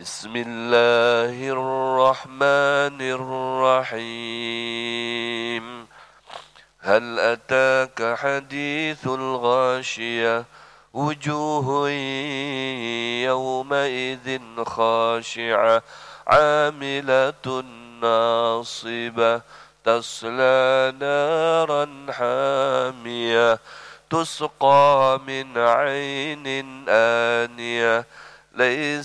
بسم الله الرحمن الرحيم هل أتاك حديث الغاشية وجوه يومئذ خاشعة عاملة ناصبة تصلى نارا حامية تسقى من عين آنية ليس